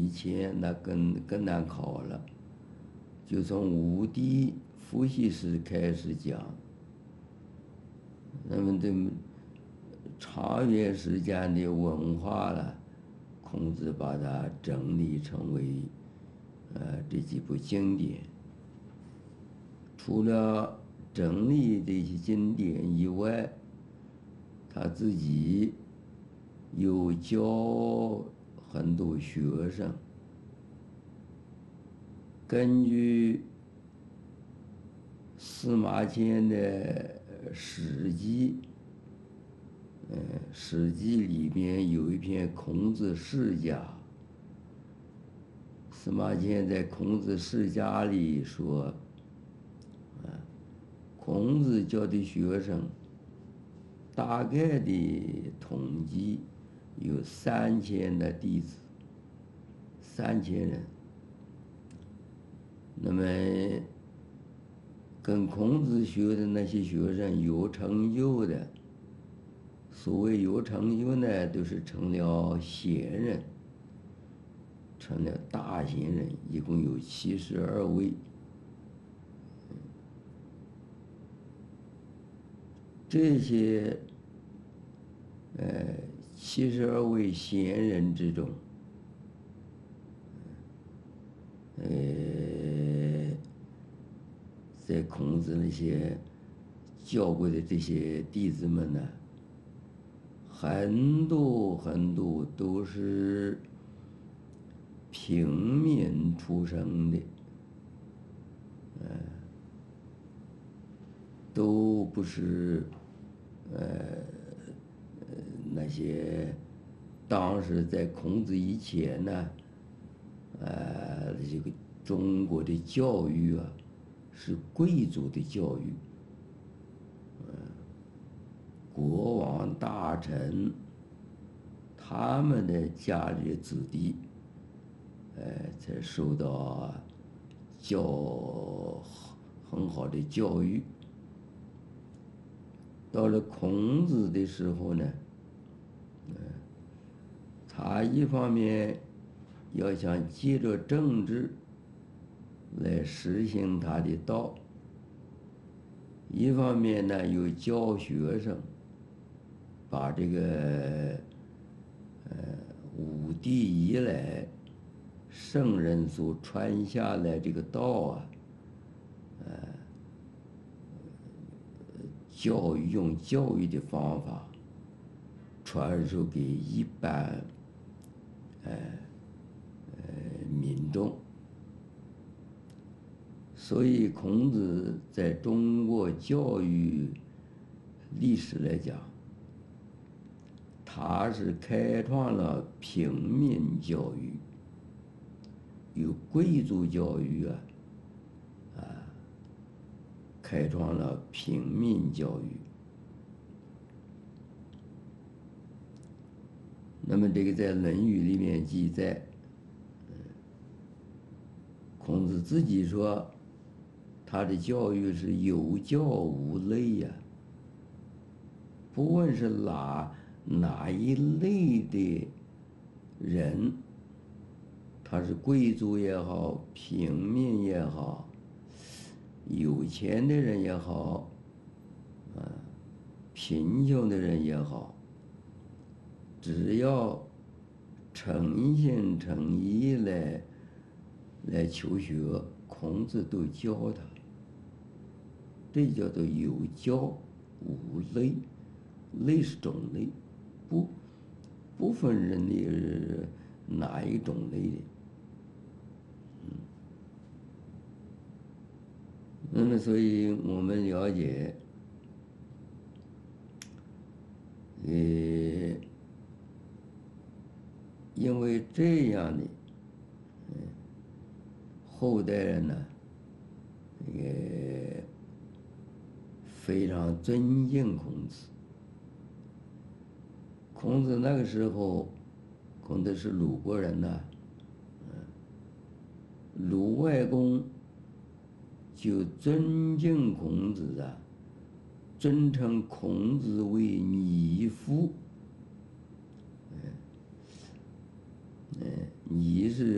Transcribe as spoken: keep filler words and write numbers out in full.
以前那更更难考了，就从五帝伏羲时开始讲，那么这长远时间的文化了，孔子把它整理成为呃这几部经典。除了整理这些经典以外，他自己又教很多学生，根据司马迁的《史记》，呃，《史记》里面有一篇《孔子世家》，司马迁在《孔子世家》里说，啊，孔子教的学生，大概的统计有三千的弟子，三千人。那么，跟孔子学的那些学生有成就的，所谓有成就呢，都是成了贤人，成了大贤人，一共有七十二位。这些呃七十二位贤人之中，呃，在孔子那些教过的这些弟子们呢，很多很多都是平民出生的，呃，都不是呃那些当时在孔子以前呢，呃，这个中国的教育啊，是贵族的教育，呃，国王大臣他们的家里的子弟，呃，才受到教很好的教育。到了孔子的时候呢，呃，他一方面要想借着政治来实行他的道，一方面呢又教学生把这个呃五帝以来圣人所传下来这个道啊，呃，教育用教育的方法传授给一般呃呃民众。所以孔子在中国教育历史来讲，他是开创了平民教育，由贵族教育啊，啊，开创了平民教育。那么这个在《论语》里面记载，孔子自己说，他的教育是有教无类呀，不论是哪哪一类的人，他是贵族也好，平民也好，有钱的人也好，啊，贫穷的人也好，只要诚心诚意来来求学，孔子都教他。这叫做有教无类，类是种类，不不分人的哪一种类的。嗯，那么所以我们了解，呃，因为这样的，嗯，后代人呢，也非常尊敬孔子。孔子那个时候，孔子是鲁国人呐，嗯，鲁外公就尊敬孔子啊，尊称孔子为拟父，嗯，嗯，拟是